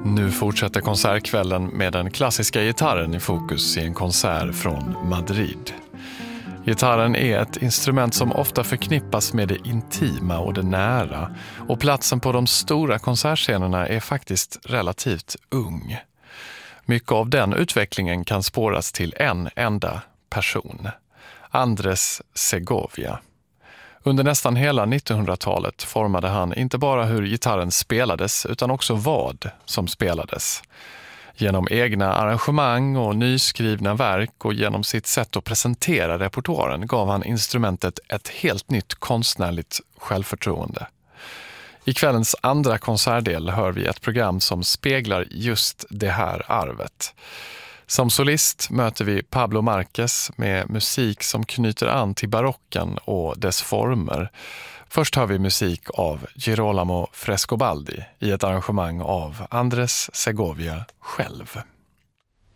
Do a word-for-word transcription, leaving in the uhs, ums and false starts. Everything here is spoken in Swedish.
Nu fortsätter konsertkvällen med den klassiska gitarren i fokus i en konsert från Madrid. Gitarren är ett instrument som ofta förknippas med det intima och det nära, och platsen på de stora konsertscenerna är faktiskt relativt ung. Mycket av den utvecklingen kan spåras till en enda person, Andrés Segovia. Under nästan hela nittonhundratalet formade han inte bara hur gitarren spelades utan också vad som spelades. Genom egna arrangemang och nyskrivna verk och genom sitt sätt att presentera repertoaren gav han instrumentet ett helt nytt konstnärligt självförtroende. I kvällens andra konsertdel hör vi ett program som speglar just det här arvet. Som solist möter vi Pablo Márquez med musik som knyter an till barocken och dess former. Först har vi musik av Girolamo Frescobaldi i ett arrangemang av Andrés Segovia själv.